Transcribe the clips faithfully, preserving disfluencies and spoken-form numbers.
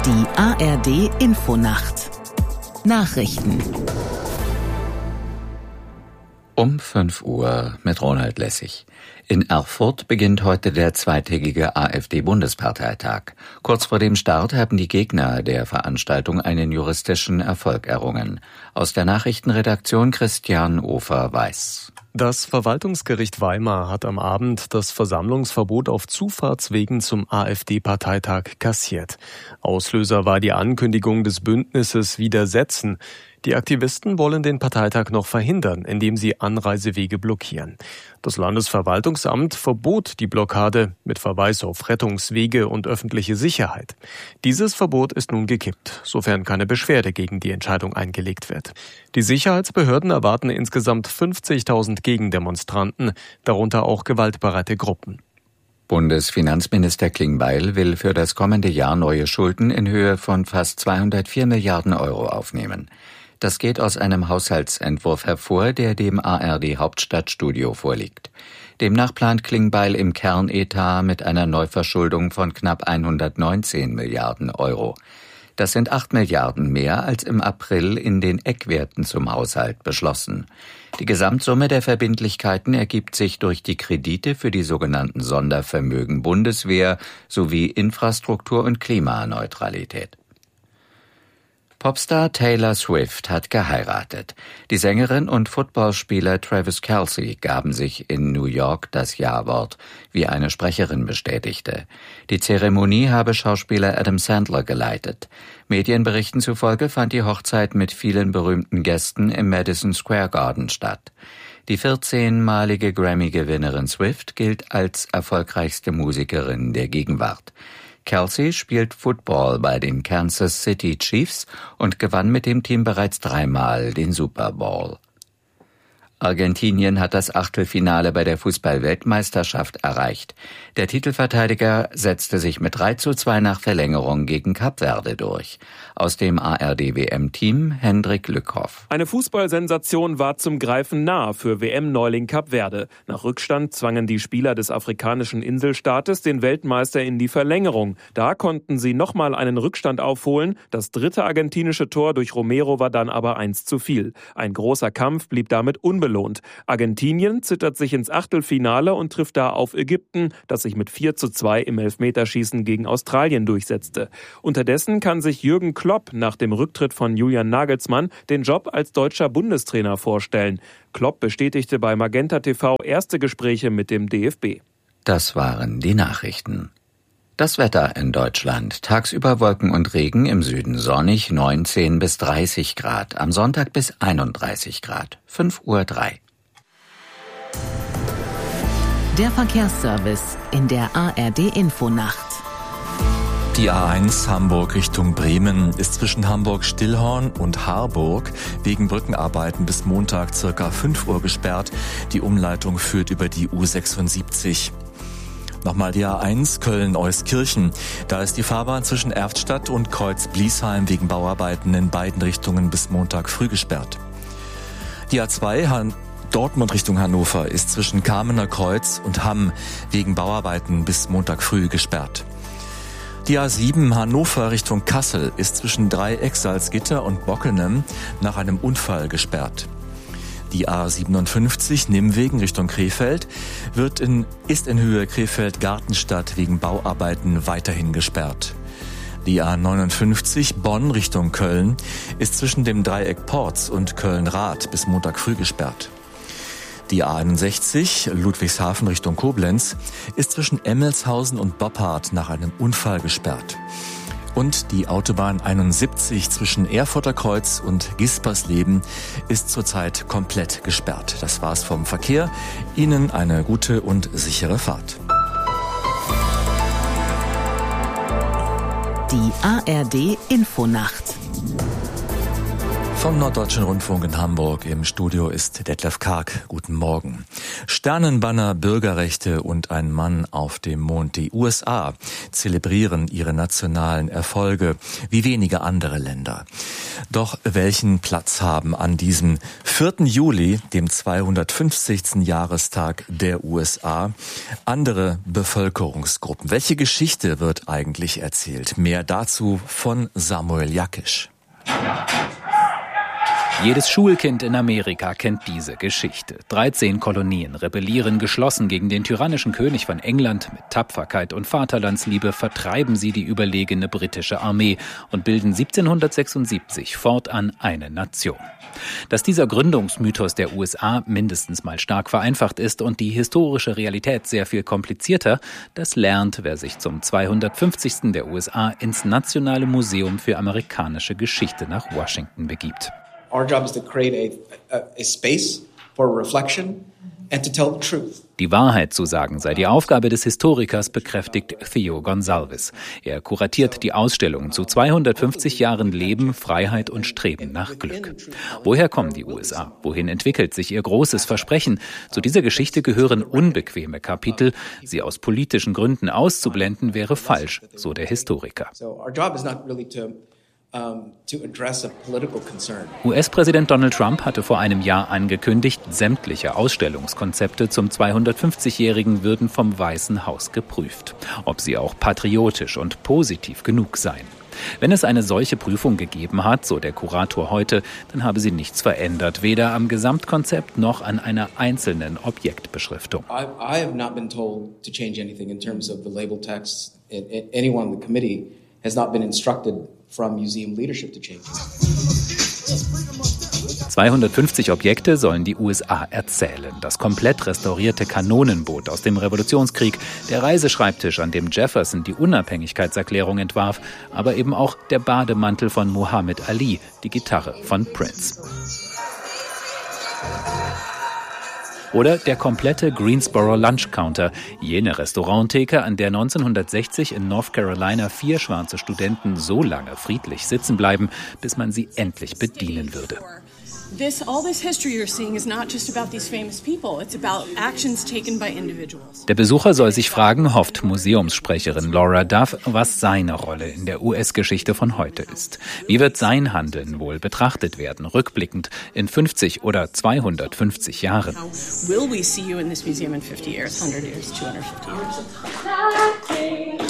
Die A R D Infonacht Nachrichten Um fünf Uhr mit Ronald Lessig. In Erfurt beginnt heute der zweitägige AfD-Bundesparteitag. Kurz vor dem Start haben die Gegner der Veranstaltung einen juristischen Erfolg errungen. Aus der Nachrichtenredaktion Christian Ofer-Weiß. Das Verwaltungsgericht Weimar hat am Abend das Versammlungsverbot auf Zufahrtswegen zum AfD-Parteitag kassiert. Auslöser war die Ankündigung des Bündnisses Widersetzen. Die Aktivisten wollen den Parteitag noch verhindern, indem sie Anreisewege blockieren. Das Landesverwaltungsamt verbot die Blockade mit Verweis auf Rettungswege und öffentliche Sicherheit. Dieses Verbot ist nun gekippt, sofern keine Beschwerde gegen die Entscheidung eingelegt wird. Die Sicherheitsbehörden erwarten insgesamt fünfzigtausend Gegendemonstranten, darunter auch gewaltbereite Gruppen. Bundesfinanzminister Klingbeil will für das kommende Jahr neue Schulden in Höhe von fast zweihundertvier Milliarden Euro aufnehmen. Das geht aus einem Haushaltsentwurf hervor, der dem A R D-Hauptstadtstudio vorliegt. Demnach plant Klingbeil im Kernetat mit einer Neuverschuldung von knapp hundertneunzehn Milliarden Euro. Das sind acht Milliarden mehr als im April in den Eckwerten zum Haushalt beschlossen. Die Gesamtsumme der Verbindlichkeiten ergibt sich durch die Kredite für die sogenannten Sondervermögen Bundeswehr sowie Infrastruktur und Klimaneutralität. Popstar Taylor Swift hat geheiratet. Die Sängerin und Footballspieler Travis Kelce gaben sich in New York das Ja-Wort, wie eine Sprecherin bestätigte. Die Zeremonie habe Schauspieler Adam Sandler geleitet. Medienberichten zufolge fand die Hochzeit mit vielen berühmten Gästen im Madison Square Garden statt. Die vierzehnmalige Grammy-Gewinnerin Swift gilt als erfolgreichste Musikerin der Gegenwart. Kelce spielt Football bei den Kansas City Chiefs und gewann mit dem Team bereits dreimal den Super Bowl. Argentinien hat das Achtelfinale bei der Fußball-Weltmeisterschaft erreicht. Der Titelverteidiger setzte sich mit drei zu zwei nach Verlängerung gegen Kap Verde durch. Aus dem A R D-W M-Team Hendrik Lückhoff. Eine Fußballsensation war zum Greifen nah für W M-Neuling Kap Verde. Nach Rückstand zwangen die Spieler des afrikanischen Inselstaates den Weltmeister in die Verlängerung. Da konnten sie nochmal einen Rückstand aufholen. Das dritte argentinische Tor durch Romero war dann aber eins zu viel. Ein großer Kampf blieb damit unbelohnt. Argentinien zittert sich ins Achtelfinale und trifft da auf Ägypten, das sich mit vier zu zwei im Elfmeterschießen gegen Australien durchsetzte. Unterdessen kann sich Jürgen Klopp nach dem Rücktritt von Julian Nagelsmann den Job als deutscher Bundestrainer vorstellen. Klopp bestätigte bei Magenta T V erste Gespräche mit dem D F B. Das waren die Nachrichten. Das Wetter in Deutschland. Tagsüber Wolken und Regen, im Süden sonnig, neunzehn bis dreißig Grad. Am Sonntag bis einunddreißig Grad. fünf Uhr drei. Der Verkehrsservice in der A R D-Infonacht. Die A eins Hamburg Richtung Bremen ist zwischen Hamburg-Stillhorn und Harburg wegen Brückenarbeiten bis Montag circa fünf Uhr gesperrt. Die Umleitung führt über die U sechsundsiebzig. Nochmal die A eins Köln-Euskirchen. Da ist die Fahrbahn zwischen Erftstadt und Kreuz-Bliesheim wegen Bauarbeiten in beiden Richtungen bis Montag früh gesperrt. Die A zwei Han- Dortmund Richtung Hannover ist zwischen Kamener Kreuz und Hamm wegen Bauarbeiten bis Montag früh gesperrt. Die A sieben Hannover Richtung Kassel ist zwischen Dreieck, Salzgitter und Bockenem nach einem Unfall gesperrt. Die A siebenundfünfzig Nimwegen Richtung Krefeld wird in, ist in Höhe Krefeld-Gartenstadt wegen Bauarbeiten weiterhin gesperrt. Die A neunundfünfzig Bonn Richtung Köln ist zwischen dem Dreieck Porz und Köln-Rath bis Montag früh gesperrt. Die A einundsechzig Ludwigshafen Richtung Koblenz ist zwischen Emmelshausen und Boppard nach einem Unfall gesperrt. Und die Autobahn einundsiebzig zwischen Erfurter Kreuz und Gispersleben ist zurzeit komplett gesperrt. Das war's vom Verkehr. Ihnen eine gute und sichere Fahrt. Die A R D-Infonacht Vom Norddeutschen Rundfunk in Hamburg im Studio ist Detlef Karg. Guten Morgen. Sternenbanner, Bürgerrechte und ein Mann auf dem Mond. Die U S A zelebrieren ihre nationalen Erfolge wie wenige andere Länder. Doch welchen Platz haben an diesem vierten Juli, dem zweihundertfünfzigsten Jahrestag der U S A, andere Bevölkerungsgruppen? Welche Geschichte wird eigentlich erzählt? Mehr dazu von Samuel Jakisch. Jedes Schulkind in Amerika kennt diese Geschichte. dreizehn Kolonien rebellieren geschlossen gegen den tyrannischen König von England. Mit Tapferkeit und Vaterlandsliebe vertreiben sie die überlegene britische Armee und bilden siebzehnhundertsechsundsiebzig fortan eine Nation. Dass dieser Gründungsmythos der U S A mindestens mal stark vereinfacht ist und die historische Realität sehr viel komplizierter, das lernt, wer sich zum zweihundertfünfzigsten der U S A ins Nationale Museum für amerikanische Geschichte nach Washington begibt. Our job is to create a, a, a space for reflection and to tell the truth. Die Wahrheit zu sagen sei die Aufgabe des Historikers, bekräftigt Theo Gonsalves. Er kuratiert die Ausstellung zu zweihundertfünfzig Jahren Leben, Freiheit und Streben nach Glück. Woher kommen die U S A? Wohin entwickelt sich ihr großes Versprechen? Zu dieser Geschichte gehören unbequeme Kapitel. Sie aus politischen Gründen auszublenden, wäre falsch, so der Historiker. So our job is not really to U S-Präsident Donald Trump hatte vor einem Jahr angekündigt, sämtliche Ausstellungskonzepte zum zweihundertfünfzigjährigen würden vom Weißen Haus geprüft, ob sie auch patriotisch und positiv genug seien. Wenn es eine solche Prüfung gegeben hat, so der Kurator heute, dann habe sie nichts verändert, weder am Gesamtkonzept noch an einer einzelnen Objektbeschriftung. I, I have not been told to change anything in terms of the label text. Anyone in the committee has not been instructed from museum leadership to change. zweihundertfünfzig Objekte sollen die U S A erzählen. Das komplett restaurierte Kanonenboot aus dem Revolutionskrieg, der Reiseschreibtisch, an dem Jefferson die Unabhängigkeitserklärung entwarf, aber eben auch der Bademantel von Muhammad Ali, die Gitarre von Prince. Oder der komplette Greensboro Lunch Counter, jene Restauranttheke, an der neunzehnhundertsechzig in North Carolina vier schwarze Studenten so lange friedlich sitzen bleiben, bis man sie endlich bedienen würde. This, all this history you're seeing is not just about these famous people. It's about actions taken by individuals. Der Besucher soll sich fragen, hofft Museumssprecherin Laura Duff, was seine Rolle in der U S-Geschichte von heute ist. Wie wird sein Handeln wohl betrachtet werden, rückblickend in fünfzig oder zweihundertfünfzig Jahren? Will we see you in this museum in fifty years, one hundred years, two hundred fifty years?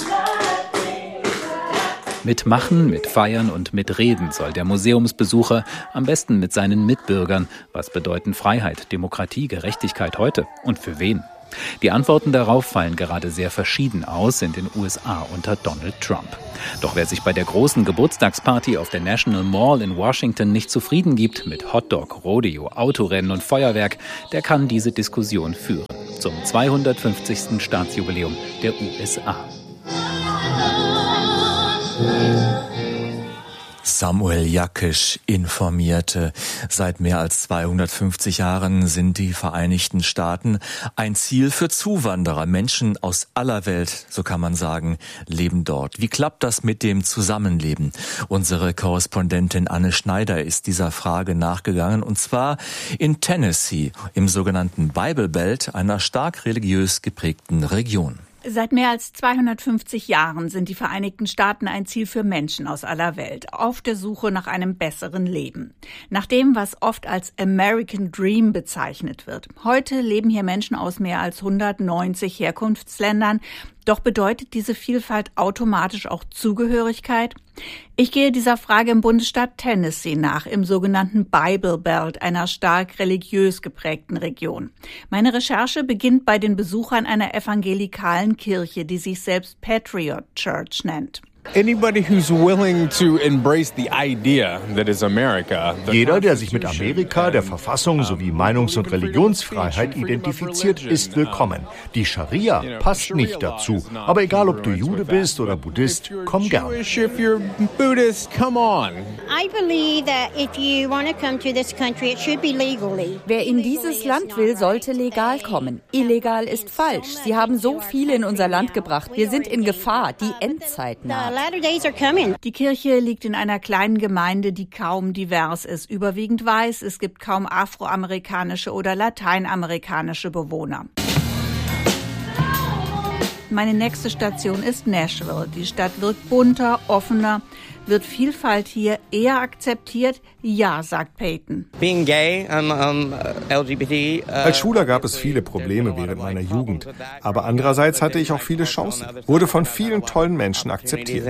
Mit Machen, mit Feiern und mit Reden soll der Museumsbesucher, am besten mit seinen Mitbürgern, was bedeuten Freiheit, Demokratie, Gerechtigkeit heute und für wen? Die Antworten darauf fallen gerade sehr verschieden aus in den U S A unter Donald Trump. Doch wer sich bei der großen Geburtstagsparty auf der National Mall in Washington nicht zufrieden gibt mit Hotdog, Rodeo, Autorennen und Feuerwerk, der kann diese Diskussion führen zum zweihundertfünfzigsten Staatsjubiläum der U S A. Samuel Jakisch informierte. Seit mehr als zweihundertfünfzig Jahren sind die Vereinigten Staaten ein Ziel für Zuwanderer. Menschen aus aller Welt, so kann man sagen, leben dort. Wie klappt das mit dem Zusammenleben? Unsere Korrespondentin Anne Schneider ist dieser Frage nachgegangen, und zwar in Tennessee, im sogenannten Bible Belt, einer stark religiös geprägten Region. Seit mehr als zweihundertfünfzig Jahren sind die Vereinigten Staaten ein Ziel für Menschen aus aller Welt, auf der Suche nach einem besseren Leben. Nach dem, was oft als American Dream bezeichnet wird. Heute leben hier Menschen aus mehr als hundertneunzig Herkunftsländern. Doch bedeutet diese Vielfalt automatisch auch Zugehörigkeit? Ich gehe dieser Frage im Bundesstaat Tennessee nach, im sogenannten Bible Belt, einer stark religiös geprägten Region. Meine Recherche beginnt bei den Besuchern einer evangelikalen Kirche, die sich selbst Patriot Church nennt. Jeder, der sich mit Amerika, der Verfassung sowie Meinungs- und Religionsfreiheit identifiziert, ist willkommen. Die Scharia passt nicht dazu. Aber egal, ob du Jude bist oder Buddhist, komm gern. Wer in dieses Land will, sollte legal kommen. Illegal ist falsch. Sie haben so viele in unser Land gebracht. Wir sind in Gefahr. Die Endzeit naht. Die Kirche liegt in einer kleinen Gemeinde, die kaum divers ist, überwiegend weiß. Es gibt kaum afroamerikanische oder lateinamerikanische Bewohner. Meine nächste Station ist Nashville. Die Stadt wirkt bunter, offener. Wird Vielfalt hier eher akzeptiert? Ja, sagt Peyton. Being gay, um, um, L G B T, uh, Als Schwuler gab es viele Probleme während meiner Jugend. Aber andererseits hatte ich auch viele Chancen. Wurde von vielen tollen Menschen akzeptiert.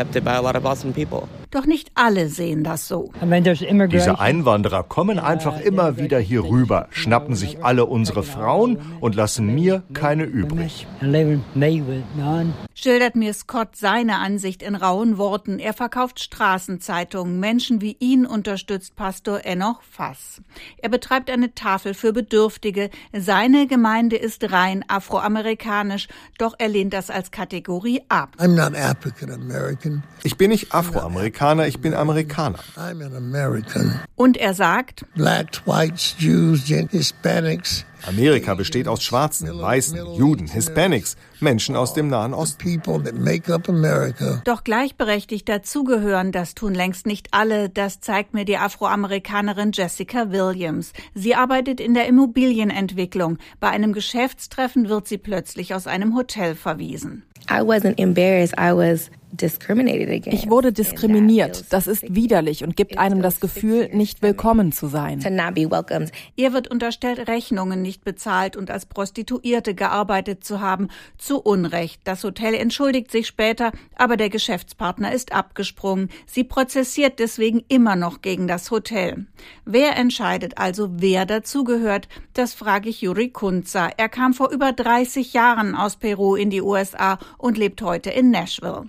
Doch nicht alle sehen das so. Diese Einwanderer kommen einfach immer wieder hier rüber, schnappen sich alle unsere Frauen und lassen mir keine übrig. Schildert mir Scott seine Ansicht in rauen Worten. Er verkauft Straßenzeitungen. Menschen wie ihn unterstützt Pastor Enoch Fass. Er betreibt eine Tafel für Bedürftige. Seine Gemeinde ist rein afroamerikanisch, doch er lehnt das als Kategorie ab. I'm not African American. Ich bin nicht Afroamerikaner, ich bin Amerikaner. I'm an American. Und er sagt, Blacks, Whites, Jews, Hispanics. Amerika besteht aus Schwarzen, Weißen, Juden, Hispanics, Menschen aus dem Nahen Osten. Doch gleichberechtigt dazugehören, das tun längst nicht alle. Das zeigt mir die Afroamerikanerin Jessica Williams. Sie arbeitet in der Immobilienentwicklung. Bei einem Geschäftstreffen wird sie plötzlich aus einem Hotel verwiesen. I wasn't embarrassed, I was discriminated against. Ich wurde diskriminiert. Das ist widerlich und gibt einem das Gefühl, nicht willkommen zu sein. Ihr wird unterstellt, Rechnungen nicht bezahlt und als Prostituierte gearbeitet zu haben. Zu Unrecht. Das Hotel entschuldigt sich später, aber der Geschäftspartner ist abgesprungen. Sie prozessiert deswegen immer noch gegen das Hotel. Wer entscheidet also, wer dazugehört? Das frage ich Yuri Kunza. Er kam vor über dreißig Jahren aus Peru in die U S A und lebt heute in Nashville.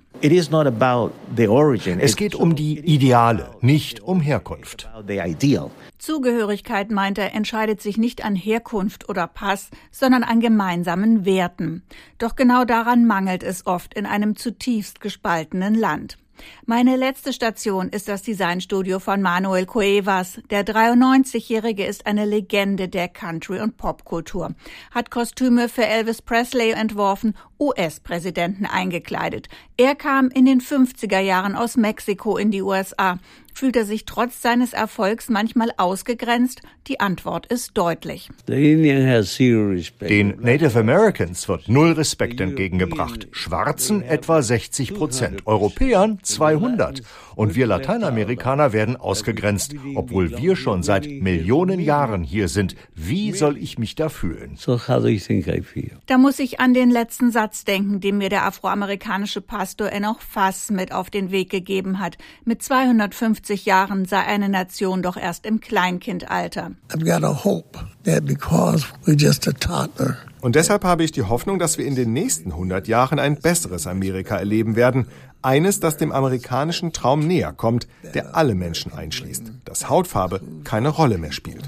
Es geht um die Ideale, nicht um Herkunft. Zugehörigkeit, meint er, entscheidet sich nicht an Herkunft oder Pass, sondern an gemeinsamen Werten. Doch genau daran mangelt es oft in einem zutiefst gespaltenen Land. Meine letzte Station ist das Designstudio von Manuel Cuevas. Der dreiundneunzigjährige ist eine Legende der Country- und Popkultur. Hat Kostüme für Elvis Presley entworfen, U S-Präsidenten eingekleidet. Er kam in den fünfziger Jahren aus Mexiko in die U S A. Fühlt er sich trotz seines Erfolgs manchmal ausgegrenzt? Die Antwort ist deutlich. Den Native Americans wird null Respekt entgegengebracht. Schwarzen etwa sechzig Prozent, Europäern zweihundert. Und wir Lateinamerikaner werden ausgegrenzt, obwohl wir schon seit Millionen Jahren hier sind. Wie soll ich mich da fühlen? Da muss ich an den letzten Satz denken, den mir der afroamerikanische Pastor Enoch Fass mit auf den Weg gegeben hat. Mit zweihundertfünfzig Jahren sei eine Nation doch erst im Kleinkindalter. Und deshalb habe ich die Hoffnung, dass wir in den nächsten hundert Jahren ein besseres Amerika erleben werden. Eines, das dem amerikanischen Traum näher kommt, der alle Menschen einschließt. Dass Hautfarbe keine Rolle mehr spielt.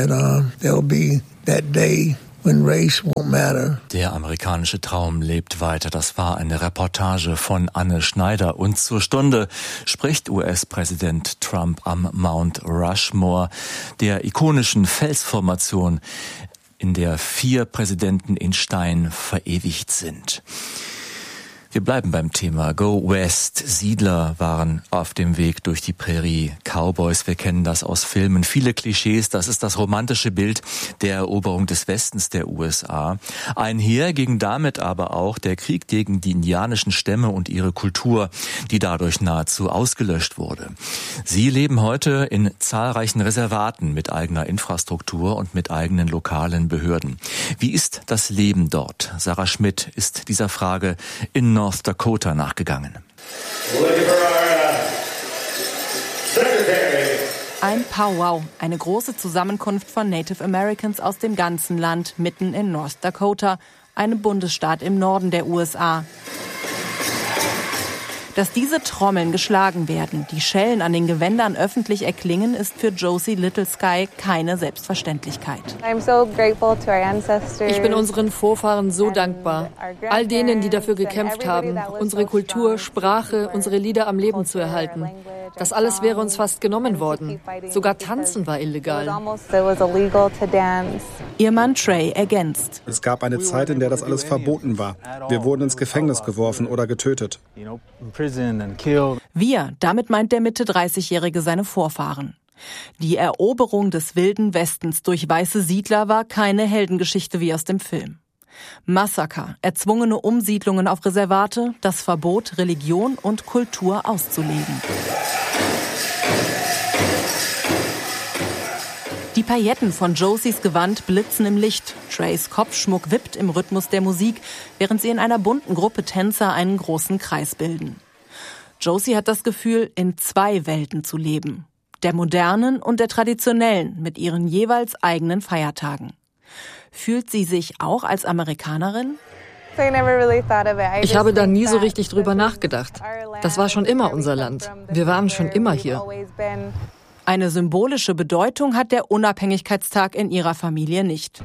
Der amerikanische Traum lebt weiter. Das war eine Reportage von Anne Schneider. Und zur Stunde spricht U S-Präsident Trump am Mount Rushmore, der ikonischen Felsformation, in der vier Präsidenten in Stein verewigt sind. Wir bleiben beim Thema Go West. Siedler waren auf dem Weg durch die Prärie. Cowboys, wir kennen das aus Filmen. Viele Klischees, das ist das romantische Bild der Eroberung des Westens der U S A. Einher ging damit aber auch der Krieg gegen die indianischen Stämme und ihre Kultur, die dadurch nahezu ausgelöscht wurde. Sie leben heute in zahlreichen Reservaten mit eigener Infrastruktur und mit eigenen lokalen Behörden. Wie ist das Leben dort? Sarah Schmidt ist dieser Frage in North Dakota nachgegangen. Ein Powwow, eine große Zusammenkunft von Native Americans aus dem ganzen Land, mitten in North Dakota, einem Bundesstaat im Norden der U S A. Dass diese Trommeln geschlagen werden, die Schellen an den Gewändern öffentlich erklingen, ist für Josie Little Sky keine Selbstverständlichkeit. Ich bin unseren Vorfahren so dankbar, all denen, die dafür gekämpft haben, unsere Kultur, Sprache, unsere Lieder am Leben zu erhalten. Das alles wäre uns fast genommen worden. Sogar tanzen war illegal. Ihr Mann Trey ergänzt. Es gab eine Zeit, in der das alles verboten war. Wir wurden ins Gefängnis geworfen oder getötet. Wir, damit meint der Mitte dreißigjährige seine Vorfahren. Die Eroberung des wilden Westens durch weiße Siedler war keine Heldengeschichte wie aus dem Film. Massaker, erzwungene Umsiedlungen auf Reservate, das Verbot, Religion und Kultur auszuleben. Die Pailletten von Josies Gewand blitzen im Licht. Treys Kopfschmuck wippt im Rhythmus der Musik, während sie in einer bunten Gruppe Tänzer einen großen Kreis bilden. Josie hat das Gefühl, in zwei Welten zu leben. Der modernen und der traditionellen, mit ihren jeweils eigenen Feiertagen. Fühlt sie sich auch als Amerikanerin? Ich habe da nie so richtig drüber nachgedacht. Das war schon immer unser Land. Wir waren schon immer hier. Eine symbolische Bedeutung hat der Unabhängigkeitstag in ihrer Familie nicht.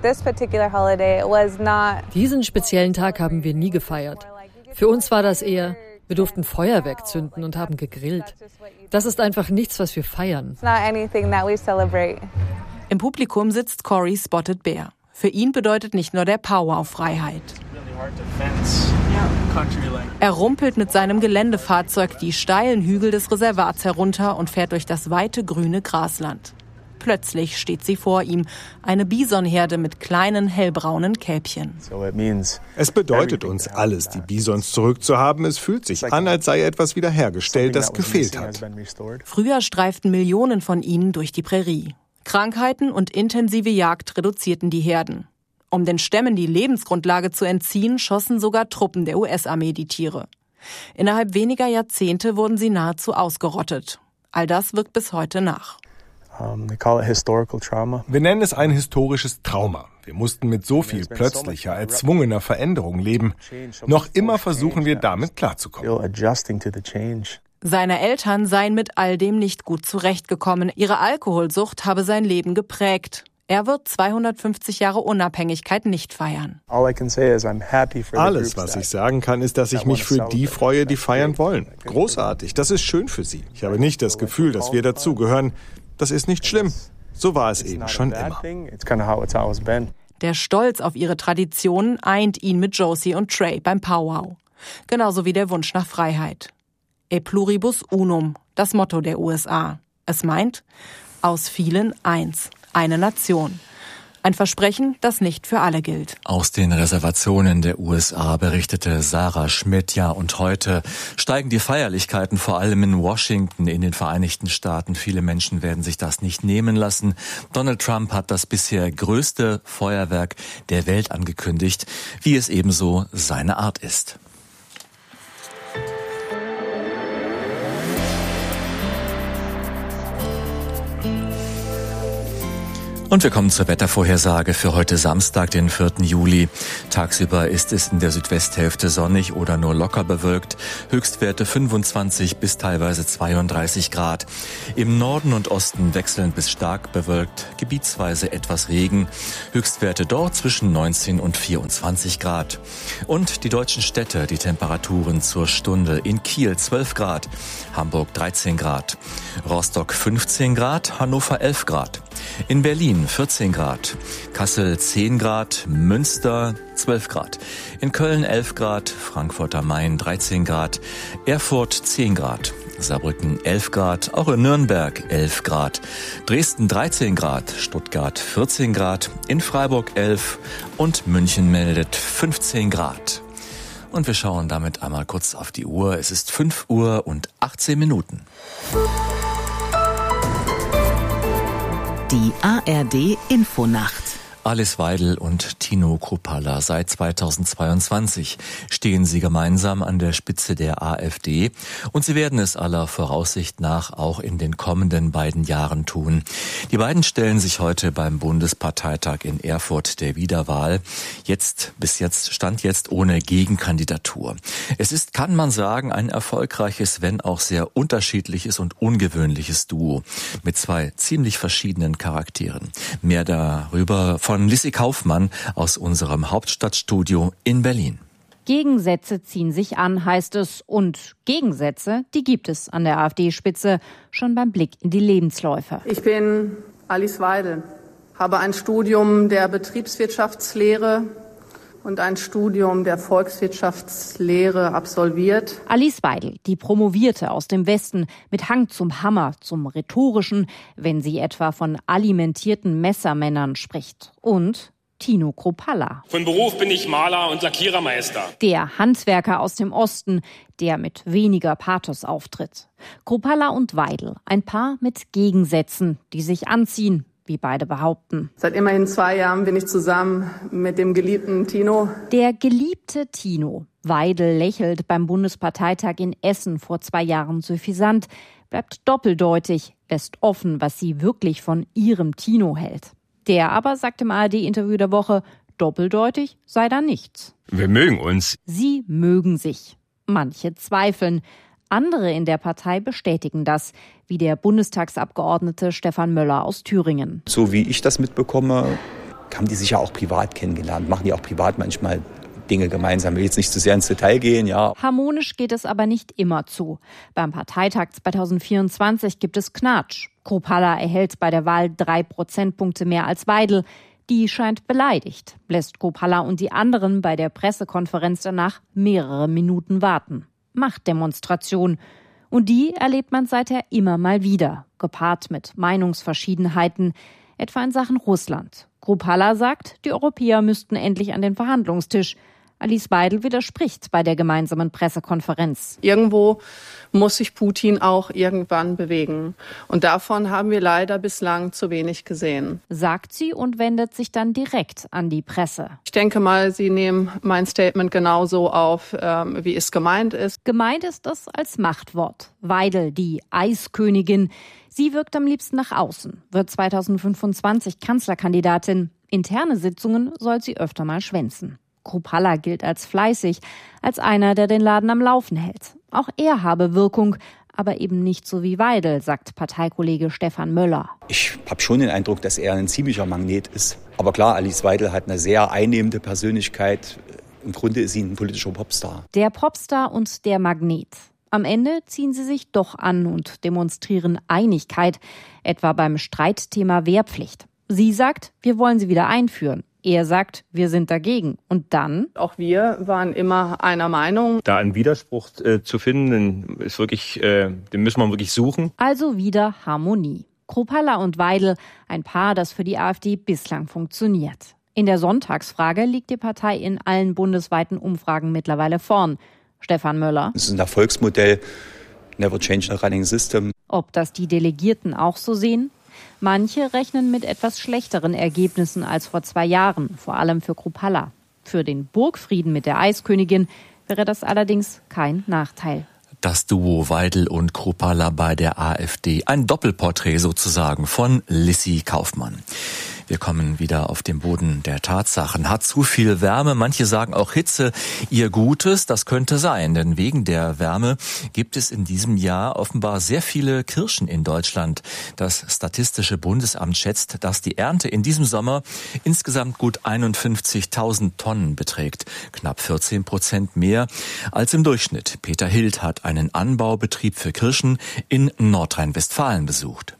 Diesen speziellen Tag haben wir nie gefeiert. Für uns war das eher, wir durften Feuerwerk zünden und haben gegrillt. Das ist einfach nichts, was wir feiern. Im Publikum sitzt Corey Spotted Bear. Für ihn bedeutet nicht nur der Powwow Freiheit. Er rumpelt mit seinem Geländefahrzeug die steilen Hügel des Reservats herunter und fährt durch das weite grüne Grasland. Plötzlich steht sie vor ihm, eine Bisonherde mit kleinen hellbraunen Kälbchen. Es bedeutet uns alles, die Bisons zurückzuhaben. Es fühlt sich an, als sei etwas wiederhergestellt, das gefehlt hat. Früher streiften Millionen von ihnen durch die Prärie. Krankheiten und intensive Jagd reduzierten die Herden. Um den Stämmen die Lebensgrundlage zu entziehen, schossen sogar Truppen der U S-Armee die Tiere. Innerhalb weniger Jahrzehnte wurden sie nahezu ausgerottet. All das wirkt bis heute nach. Wir nennen es ein historisches Trauma. Wir mussten mit so viel plötzlicher, erzwungener Veränderung leben. Noch immer versuchen wir damit klarzukommen. Seine Eltern seien mit all dem nicht gut zurechtgekommen. Ihre Alkoholsucht habe sein Leben geprägt. Er wird zweihundertfünfzig Jahre Unabhängigkeit nicht feiern. Alles, was ich sagen kann, ist, dass ich mich für die freue, die feiern wollen. Großartig, das ist schön für sie. Ich habe nicht das Gefühl, dass wir dazugehören. Das ist nicht schlimm. So war es eben schon immer. Der Stolz auf ihre Traditionen eint ihn mit Josie und Trey beim Powwow. Genauso wie der Wunsch nach Freiheit. E pluribus unum, das Motto der U S A. Es meint, aus vielen eins. Eine Nation. Ein Versprechen, das nicht für alle gilt. Aus den Reservationen der U S A berichtete Sarah Schmidt. Ja, und heute steigen die Feierlichkeiten, vor allem in Washington, in den Vereinigten Staaten. Viele Menschen werden sich das nicht nehmen lassen. Donald Trump hat das bisher größte Feuerwerk der Welt angekündigt, wie es ebenso seine Art ist. Und wir kommen zur Wettervorhersage für heute Samstag, den vierten Juli. Tagsüber ist es in der Südwesthälfte sonnig oder nur locker bewölkt. Höchstwerte fünfundzwanzig bis teilweise zweiunddreißig Grad. Im Norden und Osten wechselnd bis stark bewölkt, gebietsweise etwas Regen. Höchstwerte dort zwischen neunzehn und vierundzwanzig Grad. Und die deutschen Städte, die Temperaturen zur Stunde. In Kiel zwölf Grad, Hamburg dreizehn Grad, Rostock fünfzehn Grad, Hannover elf Grad. In Berlin vierzehn Grad, Kassel zehn Grad, Münster zwölf Grad, in Köln elf Grad, Frankfurt am Main dreizehn Grad, Erfurt zehn Grad, Saarbrücken elf Grad, auch in Nürnberg elf Grad, Dresden dreizehn Grad, Stuttgart vierzehn Grad, in Freiburg elf und München meldet fünfzehn Grad. Und wir schauen damit einmal kurz auf die Uhr. Es ist fünf Uhr und achtzehn Minuten. Die A R D Infonacht. Alice Weidel und Tino Kruppalla. Seit zweitausendzweiundzwanzig stehen sie gemeinsam an der Spitze der AfD und sie werden es aller Voraussicht nach auch in den kommenden beiden Jahren tun. Die beiden stellen sich heute beim Bundesparteitag in Erfurt der Wiederwahl. Jetzt, bis jetzt, stand jetzt ohne Gegenkandidatur. Es ist, kann man sagen, ein erfolgreiches, wenn auch sehr unterschiedliches und ungewöhnliches Duo mit zwei ziemlich verschiedenen Charakteren. Mehr darüber von Lissi Kaufmann aus unserem Hauptstadtstudio in Berlin. Gegensätze ziehen sich an, heißt es. Und Gegensätze, die gibt es an der AfD-Spitze, schon beim Blick in die Lebensläufe. Ich bin Alice Weidel, habe ein Studium der Betriebswirtschaftslehre und ein Studium der Volkswirtschaftslehre absolviert. Alice Weidel, die Promovierte aus dem Westen, mit Hang zum Hammer, zum Rhetorischen, wenn sie etwa von alimentierten Messermännern spricht. Und Tino Kruppalla. Von Beruf bin ich Maler und Lackierermeister. Der Handwerker aus dem Osten, der mit weniger Pathos auftritt. Kruppalla und Weidel, ein Paar mit Gegensätzen, die sich anziehen, wie beide behaupten. Seit immerhin zwei Jahren bin ich zusammen mit dem geliebten Tino. Der geliebte Tino. Weidel lächelt beim Bundesparteitag in Essen vor zwei Jahren suffisant, bleibt doppeldeutig, lässt offen, was sie wirklich von ihrem Tino hält. Der aber sagt im A R D-Interview der Woche, doppeldeutig sei da nichts. Wir mögen uns. Sie mögen sich. Manche zweifeln. Andere in der Partei bestätigen das, wie der Bundestagsabgeordnete Stefan Möller aus Thüringen. So wie ich das mitbekomme, haben die sich ja auch privat kennengelernt, machen die auch privat manchmal Dinge gemeinsam. Ich will jetzt nicht zu sehr ins Detail gehen, ja. Harmonisch geht es aber nicht immer zu. Beim Parteitag zweitausendvierundzwanzig gibt es Knatsch. Kruppalla erhält bei der Wahl drei Prozentpunkte mehr als Weidel. Die scheint beleidigt, lässt Kruppalla und die anderen bei der Pressekonferenz danach mehrere Minuten warten. Machtdemonstration. Und die erlebt man seither immer mal wieder, gepaart mit Meinungsverschiedenheiten, etwa in Sachen Russland. Kruppalla sagt, die Europäer müssten endlich an den Verhandlungstisch. Alice Weidel widerspricht bei der gemeinsamen Pressekonferenz. Irgendwo muss sich Putin auch irgendwann bewegen. Und davon haben wir leider bislang zu wenig gesehen. Sagt sie und wendet sich dann direkt an die Presse. Ich denke mal, Sie nehmen mein Statement genauso auf, ähm, wie es gemeint ist. Gemeint ist es als Machtwort. Weidel, die Eiskönigin, sie wirkt am liebsten nach außen, wird zweitausendfünfundzwanzig Kanzlerkandidatin. Interne Sitzungen soll sie öfter mal schwänzen. Kruppalla gilt als fleißig, als einer, der den Laden am Laufen hält. Auch er habe Wirkung, aber eben nicht so wie Weidel, sagt Parteikollege Stefan Möller. Ich habe schon den Eindruck, dass er ein ziemlicher Magnet ist. Aber klar, Alice Weidel hat eine sehr einnehmende Persönlichkeit. Im Grunde ist sie ein politischer Popstar. Der Popstar und der Magnet. Am Ende ziehen sie sich doch an und demonstrieren Einigkeit, etwa beim Streitthema Wehrpflicht. Sie sagt, wir wollen sie wieder einführen. Er sagt, wir sind dagegen. Und dann? Auch wir waren immer einer Meinung. Da einen Widerspruch äh, zu finden, ist wirklich, äh, den müssen wir wirklich suchen. Also wieder Harmonie. Kruppalla und Weidel, ein Paar, das für die AfD bislang funktioniert. In der Sonntagsfrage liegt die Partei in allen bundesweiten Umfragen mittlerweile vorn. Stefan Möller. Es ist ein Erfolgsmodell. Never change a running system. Ob das die Delegierten auch so sehen? Manche rechnen mit etwas schlechteren Ergebnissen als vor zwei Jahren, vor allem für Kruppalla. Für den Burgfrieden mit der Eiskönigin wäre das allerdings kein Nachteil. Das Duo Weidel und Kruppalla bei der AfD. Ein Doppelporträt sozusagen von Lissi Kaufmann. Wir kommen wieder auf den Boden der Tatsachen. Hat zu viel Wärme, manche sagen auch Hitze, ihr Gutes, das könnte sein. Denn wegen der Wärme gibt es in diesem Jahr offenbar sehr viele Kirschen in Deutschland. Das Statistische Bundesamt schätzt, dass die Ernte in diesem Sommer insgesamt gut einundfünfzigtausend Tonnen beträgt. Knapp vierzehn Prozent mehr als im Durchschnitt. Peter Hild hat einen Anbaubetrieb für Kirschen in Nordrhein-Westfalen besucht.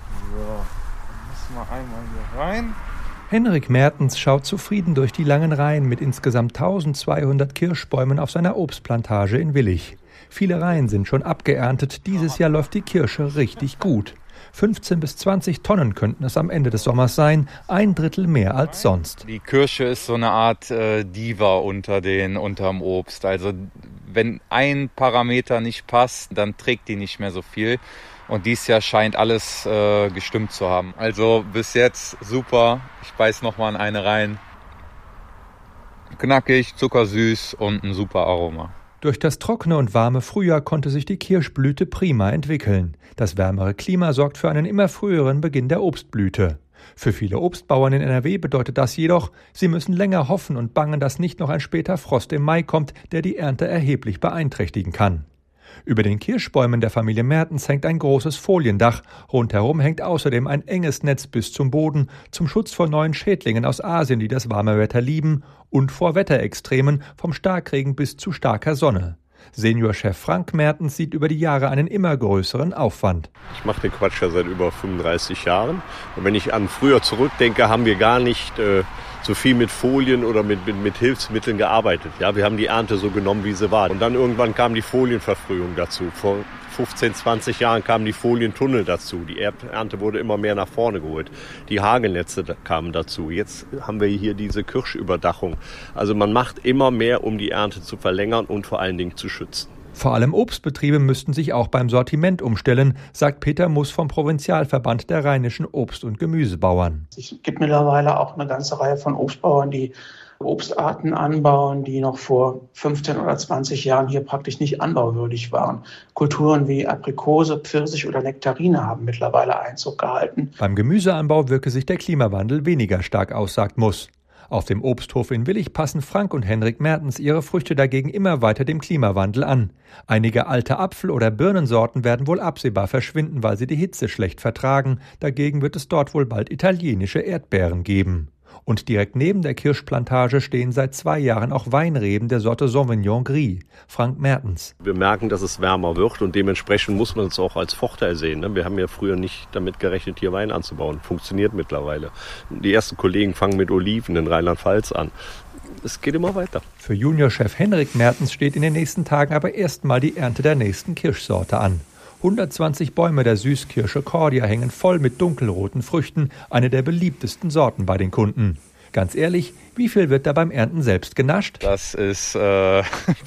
Ja. Mal einmal hier rein. Henrik Mertens schaut zufrieden durch die langen Reihen mit insgesamt eintausendzweihundert Kirschbäumen auf seiner Obstplantage in Willich. Viele Reihen sind schon abgeerntet, dieses Jahr läuft die Kirsche richtig gut. fünfzehn bis zwanzig Tonnen könnten es am Ende des Sommers sein, ein Drittel mehr als sonst. Die Kirsche ist so eine Art äh, Diva unter den unterm Obst. Also wenn ein Parameter nicht passt, dann trägt die nicht mehr so viel. Und dieses Jahr scheint alles äh, gestimmt zu haben. Also bis jetzt super. Ich beiß noch mal in eine rein. Knackig, zuckersüß und ein super Aroma. Durch das trockene und warme Frühjahr konnte sich die Kirschblüte prima entwickeln. Das wärmere Klima sorgt für einen immer früheren Beginn der Obstblüte. Für viele Obstbauern in N R W bedeutet das jedoch, sie müssen länger hoffen und bangen, dass nicht noch ein später Frost im Mai kommt, der die Ernte erheblich beeinträchtigen kann. Über den Kirschbäumen der Familie Mertens hängt ein großes Foliendach. Rundherum hängt außerdem ein enges Netz bis zum Boden, zum Schutz vor neuen Schädlingen aus Asien, die das warme Wetter lieben, und vor Wetterextremen, vom Starkregen bis zu starker Sonne. Seniorchef Frank Mertens sieht über die Jahre einen immer größeren Aufwand. Ich mache den Quatsch ja seit über fünfunddreißig Jahren. Und wenn ich an früher zurückdenke, haben wir gar nicht äh, so viel mit Folien oder mit, mit, mit Hilfsmitteln gearbeitet. Ja, wir haben die Ernte so genommen, wie sie war. Und dann irgendwann kam die Folienverfrühung dazu. Vor fünfzehn, zwanzig Jahren kamen die Folientunnel dazu. Die Ernte wurde immer mehr nach vorne geholt. Die Hagelnetze kamen dazu. Jetzt haben wir hier diese Kirschüberdachung. Also man macht immer mehr, um die Ernte zu verlängern und vor allen Dingen zu schützen. Vor allem Obstbetriebe müssten sich auch beim Sortiment umstellen, sagt Peter Muss vom Provinzialverband der rheinischen Obst- und Gemüsebauern. Es gibt mittlerweile auch eine ganze Reihe von Obstbauern, die Obstarten anbauen, die noch vor fünfzehn oder zwanzig Jahren hier praktisch nicht anbauwürdig waren. Kulturen wie Aprikose, Pfirsich oder Nektarine haben mittlerweile Einzug gehalten. Beim Gemüseanbau wirke sich der Klimawandel weniger stark aus, sagt Muss. Auf dem Obsthof in Willich passen Frank und Henrik Mertens ihre Früchte dagegen immer weiter dem Klimawandel an. Einige alte Apfel- oder Birnensorten werden wohl absehbar verschwinden, weil sie die Hitze schlecht vertragen. Dagegen wird es dort wohl bald italienische Erdbeeren geben. Und direkt neben der Kirschplantage stehen seit zwei Jahren auch Weinreben der Sorte Sauvignon Gris. Frank Mertens. Wir merken, dass es wärmer wird und dementsprechend muss man es auch als Vorteil sehen. Wir haben ja früher nicht damit gerechnet, hier Wein anzubauen. Funktioniert mittlerweile. Die ersten Kollegen fangen mit Oliven in Rheinland-Pfalz an. Es geht immer weiter. Für Juniorchef Henrik Mertens steht in den nächsten Tagen aber erstmal die Ernte der nächsten Kirschsorte an. hundertzwanzig Bäume der Süßkirsche Cordia hängen voll mit dunkelroten Früchten, eine der beliebtesten Sorten bei den Kunden. Ganz ehrlich, wie viel wird da beim Ernten selbst genascht? Das ist äh,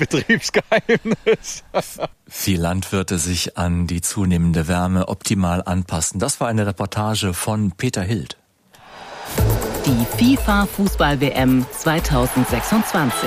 Betriebsgeheimnis. Wie Landwirte sich an die zunehmende Wärme optimal anpassen. Das war eine Reportage von Peter Hild. Die FIFA-Fußball-W M zweitausendsechsundzwanzig.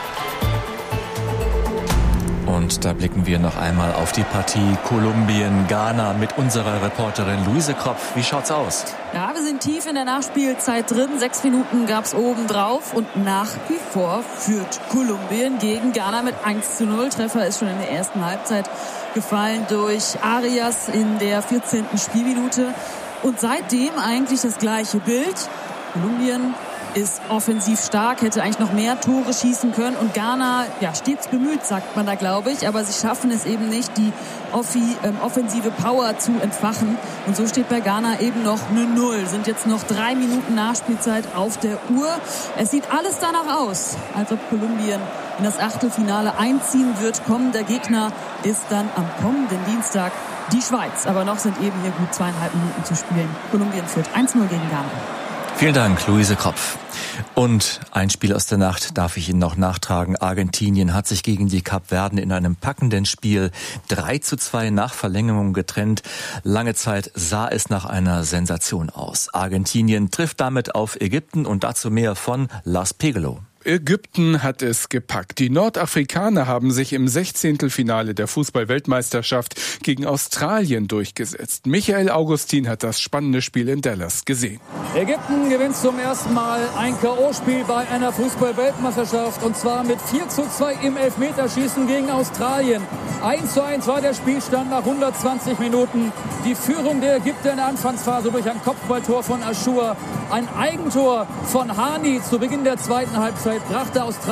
Und da blicken wir noch einmal auf die Partie Kolumbien-Ghana mit unserer Reporterin Luise Kropf. Wie schaut's aus? Ja, wir sind tief in der Nachspielzeit drin. Sechs Minuten gab's oben drauf. Und nach wie vor führt Kolumbien gegen Ghana mit eins zu null. Treffer ist schon in der ersten Halbzeit gefallen durch Arias in der vierzehnten Spielminute. Und seitdem eigentlich das gleiche Bild. Kolumbien ist offensiv stark, hätte eigentlich noch mehr Tore schießen können. Und Ghana, ja, stets bemüht, sagt man da, glaube ich. Aber sie schaffen es eben nicht, die Offi, ähm, offensive Power zu entfachen. Und so steht bei Ghana eben noch eine Null. Sind jetzt noch drei Minuten Nachspielzeit auf der Uhr. Es sieht alles danach aus, als ob Kolumbien in das Achtelfinale einziehen wird. Kommender Gegner ist dann am kommenden Dienstag die Schweiz. Aber noch sind eben hier gut zweieinhalb Minuten zu spielen. Kolumbien führt eins null gegen Ghana. Vielen Dank, Luise Kropf. Und ein Spiel aus der Nacht darf ich Ihnen noch nachtragen. Argentinien hat sich gegen die Kapverden in einem packenden Spiel drei zu zwei nach Verlängerung getrennt. Lange Zeit sah es nach einer Sensation aus. Argentinien trifft damit auf Ägypten und dazu mehr von Lars Pegelow. Ägypten hat es gepackt. Die Nordafrikaner haben sich im Sechzehntelfinale der Fußball-Weltmeisterschaft gegen Australien durchgesetzt. Michael Augustin hat das spannende Spiel in Dallas gesehen. Ägypten gewinnt zum ersten Mal ein K O-Spiel bei einer Fußball-Weltmeisterschaft und zwar mit vier zu zwei im Elfmeterschießen gegen Australien. eins zu eins war der Spielstand nach hundertzwanzig Minuten. Die Führung der Ägypter in der Anfangsphase durch ein Kopfballtor von Achour. Ein Eigentor von Hani zu Beginn der zweiten Halbzeit brachte Australien